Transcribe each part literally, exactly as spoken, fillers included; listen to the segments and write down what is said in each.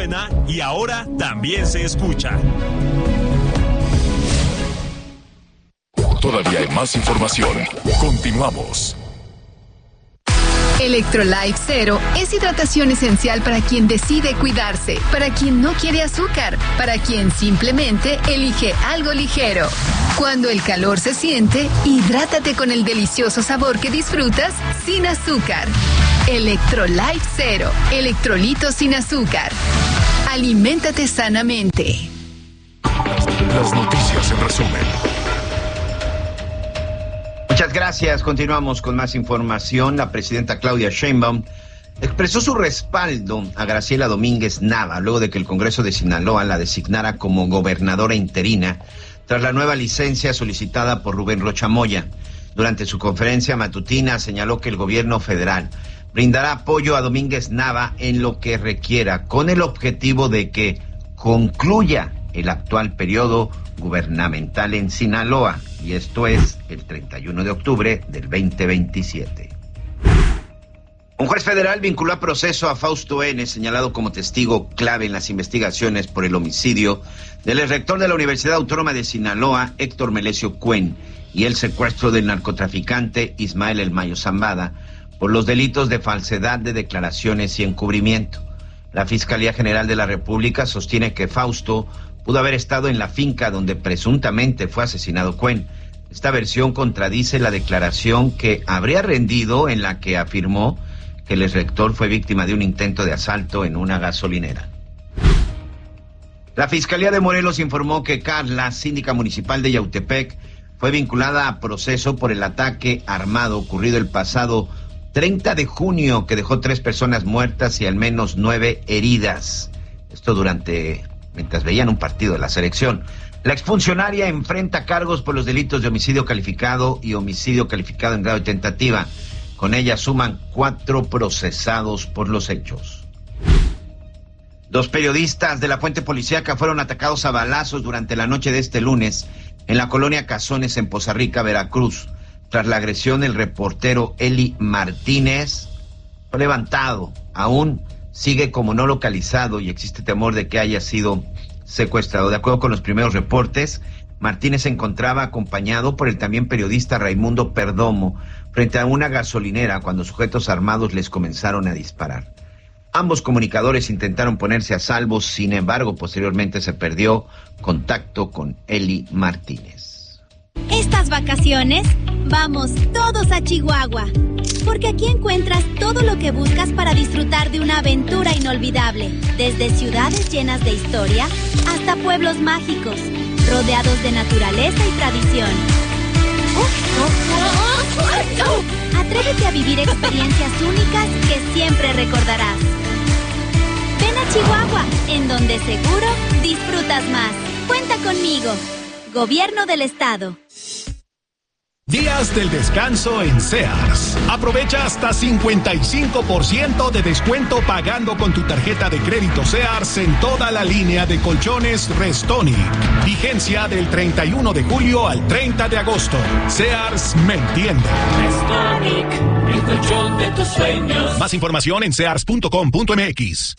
suena y ahora también se escucha. Todavía hay más información. Continuamos. Electrolyte Zero es hidratación esencial para quien decide cuidarse, para quien no quiere azúcar, para quien simplemente elige algo ligero. Cuando el calor se siente, hidrátate con el delicioso sabor que disfrutas sin azúcar. Electrolyte Zero, electrolitos sin azúcar. Aliméntate sanamente. Las noticias en resumen. Muchas gracias. Continuamos con más información. La presidenta Claudia Sheinbaum expresó su respaldo a Graciela Domínguez Nava luego de que el Congreso de Sinaloa la designara como gobernadora interina tras la nueva licencia solicitada por Rubén Rocha Moya. Durante su conferencia matutina señaló que el gobierno federal brindará apoyo a Domínguez Nava en lo que requiera, con el objetivo de que concluya el actual periodo gubernamental en Sinaloa, y esto es el treinta y uno de octubre del veinte veintisiete. Un juez federal vinculó a proceso a Fausto N., señalado como testigo clave en las investigaciones por el homicidio del rector de la Universidad Autónoma de Sinaloa, Héctor Melesio Cuen, y el secuestro del narcotraficante Ismael El Mayo Zambada, por los delitos de falsedad de declaraciones y encubrimiento. La Fiscalía General de la República sostiene que Fausto pudo haber estado en la finca donde presuntamente fue asesinado Cuen. Esta versión contradice la declaración que habría rendido en la que afirmó que el exrector fue víctima de un intento de asalto en una gasolinera. La Fiscalía de Morelos informó que Carla, síndica municipal de Yautepec, fue vinculada a proceso por el ataque armado ocurrido el pasado treinta de junio, que dejó tres personas muertas y al menos nueve heridas. Esto durante... mientras veían un partido de la selección. La exfuncionaria enfrenta cargos por los delitos de homicidio calificado y homicidio calificado en grado de tentativa. Con ella suman cuatro procesados por los hechos. Dos periodistas de la fuente policíaca fueron atacados a balazos durante la noche de este lunes en la colonia Cazones, en Poza Rica, Veracruz. Tras la agresión, el reportero Eli Martínez fue levantado. Aún sigue como no localizado y existe temor de que haya sido secuestrado. De acuerdo con los primeros reportes, Martínez se encontraba acompañado por el también periodista Raimundo Perdomo frente a una gasolinera cuando sujetos armados les comenzaron a disparar. Ambos comunicadores intentaron ponerse a salvo, sin embargo, posteriormente se perdió contacto con Eli Martínez. Estas vacaciones, vamos todos a Chihuahua, porque aquí encuentras todo lo que buscas para disfrutar de una aventura inolvidable, desde ciudades llenas de historia hasta pueblos mágicos, rodeados de naturaleza y tradición. Atrévete a vivir experiencias únicas que siempre recordarás. Ven a Chihuahua, en donde seguro disfrutas más. Cuenta conmigo. Gobierno del Estado. Días del descanso en Sears. Aprovecha hasta cincuenta y cinco por ciento de descuento pagando con tu tarjeta de crédito Sears en toda la línea de colchones Restonic. Vigencia del treinta y uno de julio al treinta de agosto. Sears me entiende. Restonic, el colchón de tus sueños. Más información en sears punto com punto m x.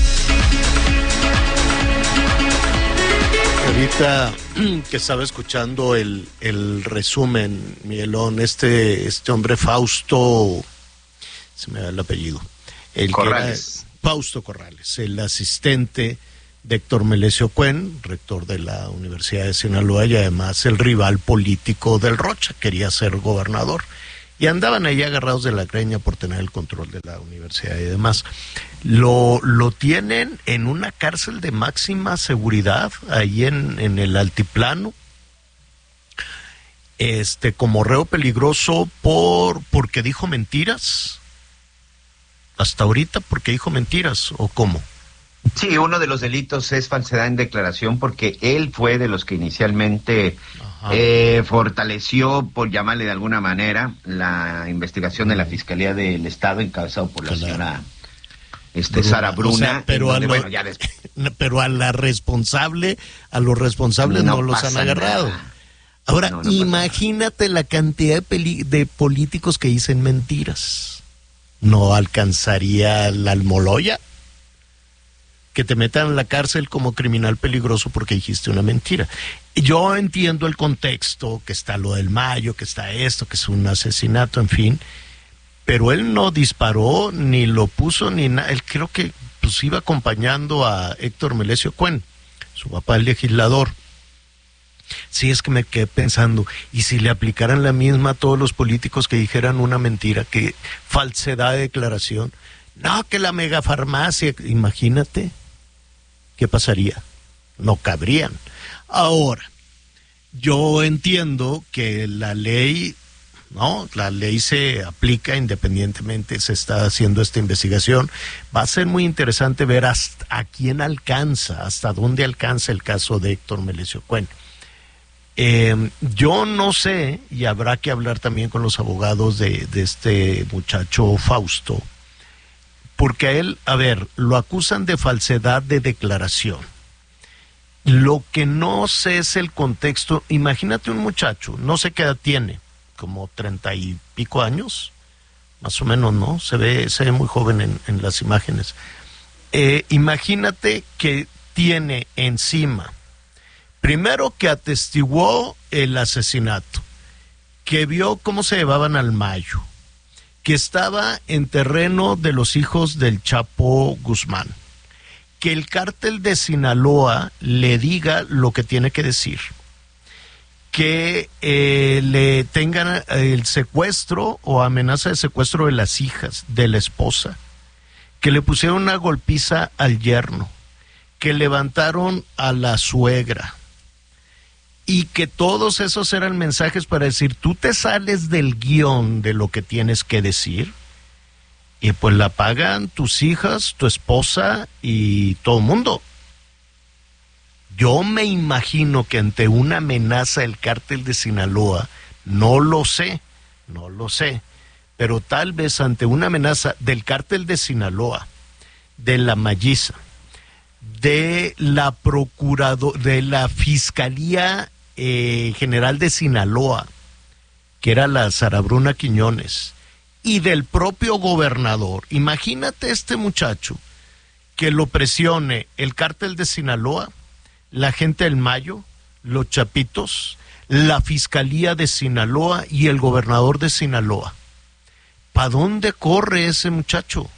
Ahorita que estaba escuchando el, el resumen, Miguelón, este, este hombre Fausto, se me da el apellido, el Corrales. Que era Fausto Corrales, el asistente de Héctor Melesio Cuen, rector de la Universidad de Sinaloa y además el rival político del Rocha, quería ser gobernador. Y andaban ahí agarrados de la greña por tener el control de la universidad y demás. Lo, lo tienen en una cárcel de máxima seguridad, ahí en, en el altiplano, este, como reo peligroso por porque dijo mentiras. Hasta ahorita, porque dijo mentiras, ¿o cómo? Sí, uno de los delitos es falsedad en declaración, porque él fue de los que inicialmente eh, fortaleció, por llamarle de alguna manera, la investigación de la Fiscalía del Estado encabezado por la claro. señora este, Bruna, Sara Bruna. O sea, pero, donde, a lo, bueno, ya les... pero a la responsable, a los responsables no, no los han agarrado. Nada. Ahora, no, no imagínate la cantidad de, peli, de políticos que dicen mentiras. ¿No alcanzaría la Almoloya? que te metan en la cárcel como criminal peligroso porque dijiste una mentira. Yo entiendo el contexto, que está lo del Mayo, que está esto, que es un asesinato, en fin, pero él no disparó, ni lo puso, ni nada. Él creo que pues iba acompañando a Héctor Melesio Cuen, su papá, el legislador. Sí, es que me quedé pensando, y si le aplicaran la misma a todos los políticos que dijeran una mentira, que falsedad de declaración, no, que la megafarmacia, imagínate, ¿qué pasaría? No cabrían. Ahora, yo entiendo que la ley, no, la ley se aplica independientemente, se está haciendo esta investigación. Va a ser muy interesante ver hasta a quién alcanza, hasta dónde alcanza el caso de Héctor Melesio Cuen. Eh, yo no sé, y habrá que hablar también con los abogados de, de este muchacho Fausto, porque a él, a ver, lo acusan de falsedad de declaración. Lo que no sé es el contexto. Imagínate un muchacho, no sé qué edad tiene, como treinta y pico años, más o menos, ¿no? Se ve, se ve muy joven en, en las imágenes. Eh, imagínate que tiene encima, primero que atestiguó el asesinato, que vio cómo se llevaban al Mayo, que estaba en terreno de los hijos del Chapo Guzmán, que el cártel de Sinaloa le diga lo que tiene que decir, que eh, le tengan el secuestro o amenaza de secuestro de las hijas, de la esposa, que le pusieron una golpiza al yerno, que levantaron a la suegra, y que todos esos eran mensajes para decir, tú te sales del guión de lo que tienes que decir, y pues la pagan tus hijas, tu esposa y todo el mundo. Yo me imagino que ante una amenaza del cártel de Sinaloa, no lo sé, no lo sé, pero tal vez ante una amenaza del cártel de Sinaloa, de la Malliza, de la procurador, de la Fiscalía eh, General de Sinaloa, que era la Sara Bruna Quiñones, y del propio gobernador. Imagínate este muchacho que lo presione el cártel de Sinaloa, la gente del Mayo, los Chapitos, la Fiscalía de Sinaloa y el gobernador de Sinaloa. ¿Para dónde corre ese muchacho?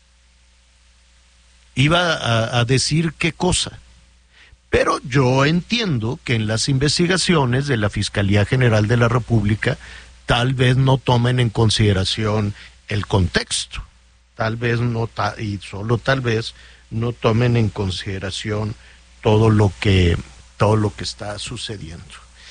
Iba a, a decir qué cosa. Pero yo entiendo que en las investigaciones de la Fiscalía General de la República tal vez no tomen en consideración el contexto, tal vez no, ta- y solo tal vez no tomen en consideración todo lo que, todo lo que está sucediendo.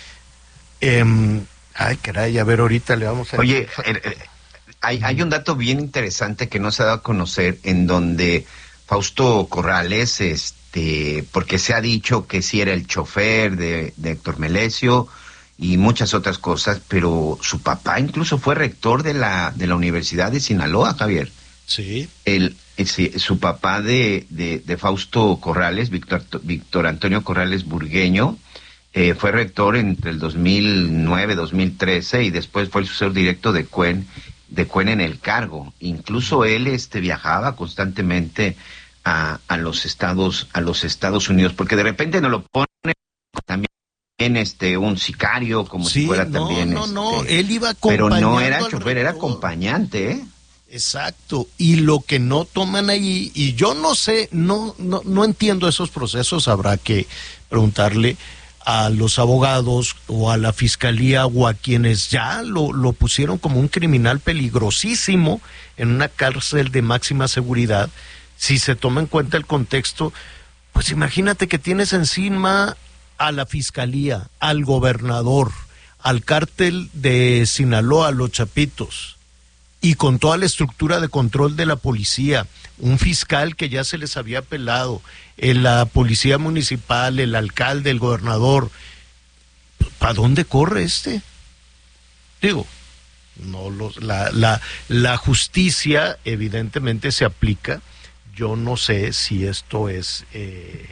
Eh, ay, caray, a ver, ahorita le vamos a... Oye, eh, eh, hay, hay un dato bien interesante que no se ha dado a conocer, en donde Fausto Corrales, este, porque se ha dicho que sí era el chofer de, de Héctor Melesio y muchas otras cosas, pero su papá incluso fue rector de la de la Universidad de Sinaloa, Javier. Sí. El, ese, su papá de, de, de Fausto Corrales, Víctor, Víctor Antonio Corrales Burgueño, eh, fue rector entre el dos mil nueve, dos mil trece, y después fue el sucesor directo de Cuen, de Cuen en el cargo. Incluso él este viajaba constantemente a, a los Estados, a los Estados Unidos, porque de repente nos lo pone también este un sicario, como sí, si fuera no, también no, este, no, él iba acompañando, pero no era chofer, rector. era acompañante, ¿eh? Exacto, y lo que no toman ahí, y yo no sé, no, no, no entiendo esos procesos, habrá que preguntarle a los abogados o a la fiscalía o a quienes ya lo, lo pusieron como un criminal peligrosísimo en una cárcel de máxima seguridad. Si se toma en cuenta el contexto, pues imagínate que tienes encima a la fiscalía, al gobernador, al cártel de Sinaloa, a los Chapitos, y con toda la estructura de control de la policía, un fiscal que ya se les había pelado, la policía municipal, el alcalde, el gobernador. ¿Para dónde corre este? Digo, no los, la, la, la justicia evidentemente se aplica. Yo no sé si esto es, eh,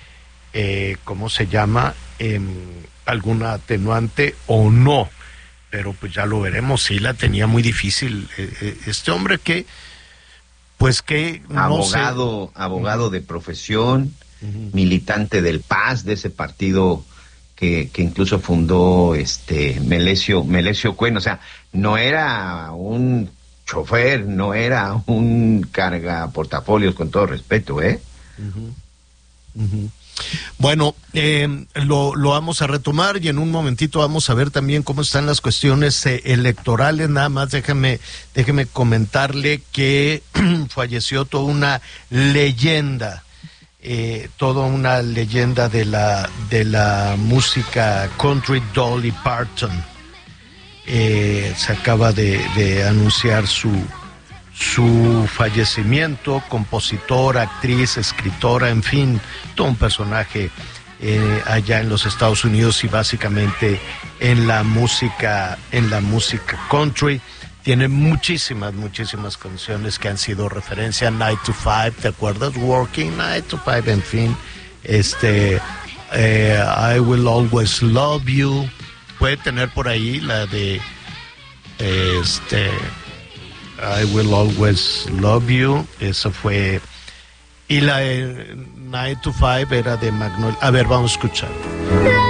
eh, ¿cómo se llama? Eh, alguna atenuante o no. Pero pues ya lo veremos. Sí la tenía muy difícil. Eh, eh, este hombre que pues que no abogado, sé. abogado de profesión, uh-huh. militante del P A S, de ese partido que, que incluso fundó este Melesio, Melesio Cuen. O sea, no era un chofer, no era un carga portafolios, con todo respeto, ¿eh? Uh-huh. Uh-huh. Bueno, eh, lo, lo vamos a retomar y en un momentito vamos a ver también cómo están las cuestiones eh, electorales. Nada más déjeme, déjeme comentarle que falleció toda una leyenda, eh, toda una leyenda de la, de la música country, Dolly Parton. Eh, se acaba de, de anunciar su su fallecimiento, compositora, actriz, escritora, en fin, todo un personaje eh, allá en los Estados Unidos y básicamente en la música, en la música country. Tiene muchísimas, muchísimas canciones que han sido referencia. Nine to Five, ¿te acuerdas? Working, Nine to Five, en fin. Este, eh, I Will Always Love You. Puede tener por ahí la de, este... I Will Always Love You, eso fue, y la eh, nine to five era de Magnolia. A ver, vamos a escuchar.